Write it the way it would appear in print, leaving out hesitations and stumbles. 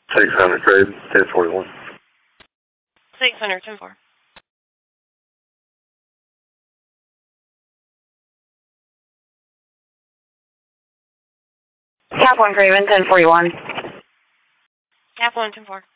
600 Craven, 1041. 600, 10-4. Cap 1 Craven, 1041. Cap 1, 10-4.